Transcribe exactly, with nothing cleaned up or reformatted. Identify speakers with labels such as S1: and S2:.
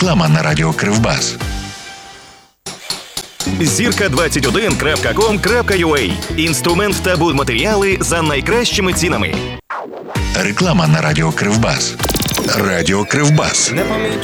S1: Реклама на радіо Кривбас.
S2: зірка двадцять один крапка ком крапка ю а. Інструмент та будматеріали за найкращими цінами.
S1: Реклама на радіо Кривбас. Радіо Кривбас.